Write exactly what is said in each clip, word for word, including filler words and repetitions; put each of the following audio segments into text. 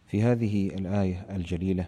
في هذه الآية الجليلة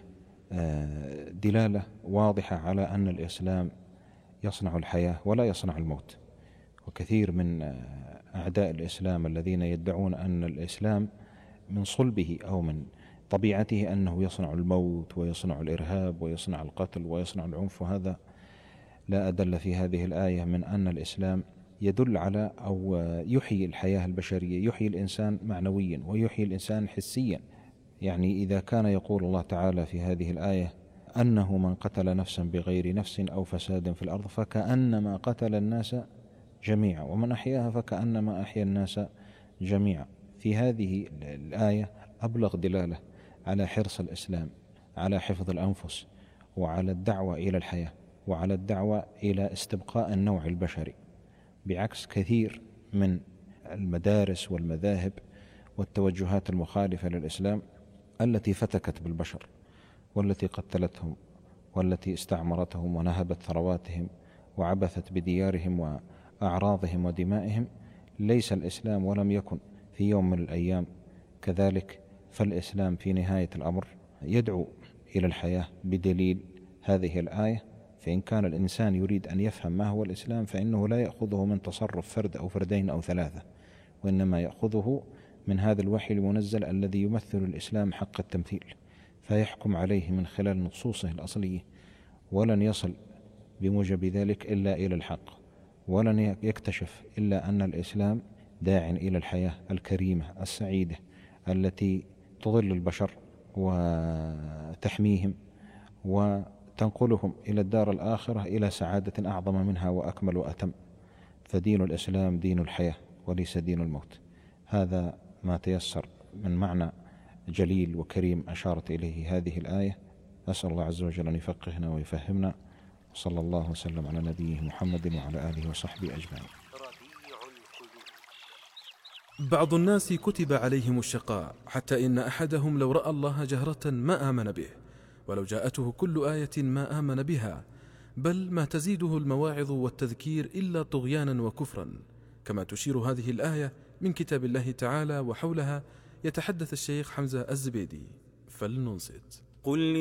دلالة واضحة على أن الإسلام يصنع الحياة ولا يصنع الموت. وكثير من أعداء الإسلام الذين يدعون أن الإسلام من صلبه أو من طبيعته أنه يصنع الموت ويصنع الإرهاب ويصنع القتل ويصنع العنف، وهذا لا أدل في هذه الآية من أن الإسلام يدل على أو يحيي الحياة البشرية، يحيي الإنسان معنويا ويحيي الإنسان حسيا. يعني إذا كان يقول الله تعالى في هذه الآية أنه من قتل نفسا بغير نفس أو فساد في الأرض فكأنما قتل الناس جميعا ومن أحياها فكأنما أحيا الناس جميعا، في هذه الآية أبلغ دلالة على حرص الإسلام على حفظ الأنفس وعلى الدعوة إلى الحياة وعلى الدعوة إلى استبقاء النوع البشري، بعكس كثير من المدارس والمذاهب والتوجهات المخالفة للإسلام التي فتكت بالبشر والتي قتلتهم والتي استعمرتهم ونهبت ثرواتهم وعبثت بديارهم وأعراضهم ودمائهم. ليس الإسلام ولم يكن في يوم من الأيام كذلك، فالإسلام في نهاية الأمر يدعو إلى الحياة بدليل هذه الآية. فإن كان الإنسان يريد أن يفهم ما هو الإسلام فإنه لا يأخذه من تصرف فرد أو فردين أو ثلاثة، وإنما يأخذه من هذا الوحي المنزل الذي يمثل الإسلام حق التمثيل، فيحكم عليه من خلال نصوصه الأصلية، ولن يصل بموجب ذلك إلا إلى الحق، ولن يكتشف إلا أن الإسلام داع إلى الحياة الكريمة السعيدة التي تظل البشر وتحميهم وتنقلهم إلى الدار الآخرة إلى سعادة أعظم منها وأكمل وأتم. فدين الإسلام دين الحياة وليس دين الموت. هذا ما تيسر من معنى جليل وكريم أشارت إليه هذه الآية. أسأل الله عز وجل أن يفقهنا ويفهمنا، وصلى الله وسلم على نبيه محمد وعلى آله وصحبه أجمعين. بعض الناس كتب عليهم الشقاء، حتى إن أحدهم لو رأى الله جهرة ما آمن به، ولو جاءته كل آية ما آمن بها، بل ما تزيده المواعظ والتذكير إلا طغيانا وكفرا، كما تشير هذه الآية من كتاب الله تعالى، وحولها يتحدث الشيخ حمزة الزبيدي، فلننصت. قل